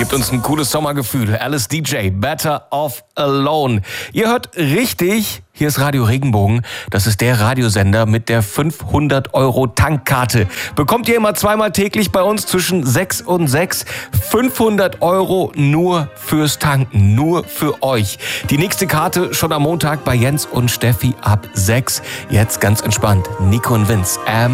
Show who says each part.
Speaker 1: gibt uns ein cooles Sommergefühl. Alice DJ, Better Off Alone. Ihr hört richtig, hier ist Radio Regenbogen. Das ist der Radiosender mit der 500 € Tankkarte. Bekommt ihr immer zweimal täglich bei uns zwischen 6 und 6. 500 € nur fürs Tanken, nur für euch. Die nächste Karte schon am Montag bei Jens und Steffi ab 6. Jetzt ganz entspannt. Nico und Vince.